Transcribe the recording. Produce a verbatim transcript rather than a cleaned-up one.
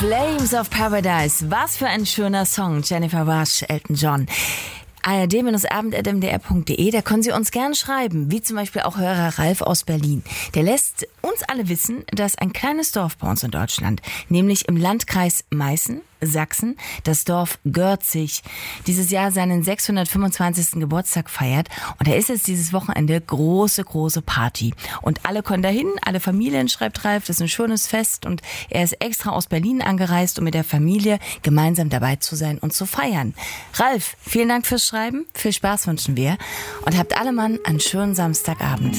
Flames of Paradise. Was für ein schöner Song. Jennifer Rush, Elton John. a r d abend at m d r punkt d e, da können Sie uns gern schreiben, wie zum Beispiel auch Hörer Ralf aus Berlin. Der lässt uns alle wissen, dass ein kleines Dorf bei uns in Deutschland, nämlich im Landkreis Meißen, Sachsen, das Dorf Görzig, dieses Jahr seinen sechshundertfünfundzwanzigsten Geburtstag feiert. Und da ist jetzt dieses Wochenende große, große Party. Und alle können dahin, alle Familien, schreibt Ralf, das ist ein schönes Fest. Und er ist extra aus Berlin angereist, um mit der Familie gemeinsam dabei zu sein und zu feiern. Ralf, vielen Dank fürs Schreiben, viel Spaß wünschen wir. Und habt alle Mann einen schönen Samstagabend.